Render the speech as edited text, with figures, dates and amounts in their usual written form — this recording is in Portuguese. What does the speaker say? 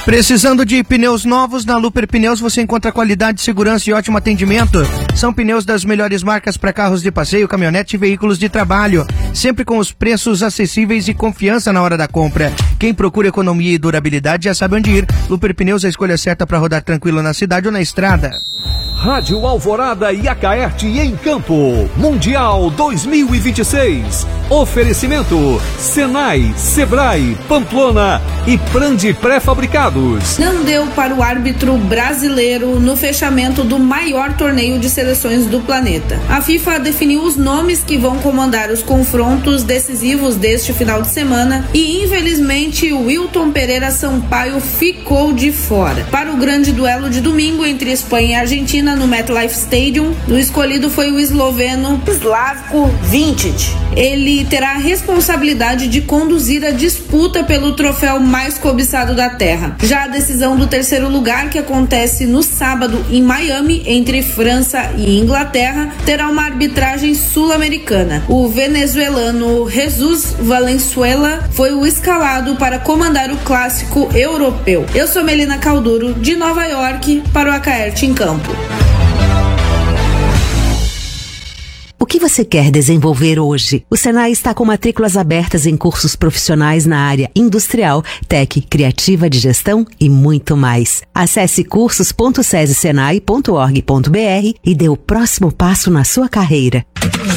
Precisando de pneus novos? Na Luper Pneus você encontra qualidade, segurança e ótimo atendimento. São pneus das melhores marcas para carros de passeio, caminhonete e veículos de trabalho. Sempre com os preços acessíveis e confiança na hora da compra. Quem procura economia e durabilidade já sabe onde ir. Luper Pneus é a escolha certa para rodar tranquilo na cidade ou na estrada. Rádio Alvorada e Acaerte em Campo. Mundial 2026. Oferecimento Senai, Sebrae, Pamplona e Prandi Pré-Fabricados. Não deu para o árbitro brasileiro no fechamento do maior torneio de seleções do planeta. A FIFA definiu os nomes que vão comandar os confrontos decisivos deste final de semana e, infelizmente, o Wilton Pereira Sampaio ficou de fora. Para o grande duelo de domingo entre Espanha e Argentina no MetLife Stadium, o escolhido foi o esloveno Slavko Vinčić. Ele terá a responsabilidade de conduzir a disputa pelo troféu mais cobiçado da terra. Já a decisão do terceiro lugar, que acontece no sábado em Miami, entre França e Inglaterra, terá uma arbitragem sul-americana. O venezuelano Jesus Valenzuela foi o escalado para comandar o clássico europeu. Eu sou Melina Calduro, de Nova York, para o Acaerte em Campo. O que você quer desenvolver hoje? O Senai está com matrículas abertas em cursos profissionais na área industrial, tech, criativa de gestão e muito mais. Acesse cursos.sesesenai.org.br e dê o próximo passo na sua carreira.